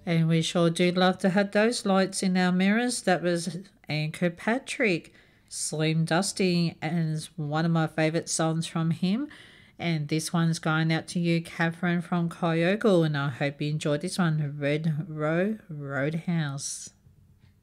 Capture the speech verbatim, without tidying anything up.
And we sure do love to have those lights in our mirrors. That was Anchor Patrick, Slim Dusty, and it's one of my favourite songs from him. And this one's going out to you, Catherine from Kyogle, and I hope you enjoyed this one, Red Row Roadhouse.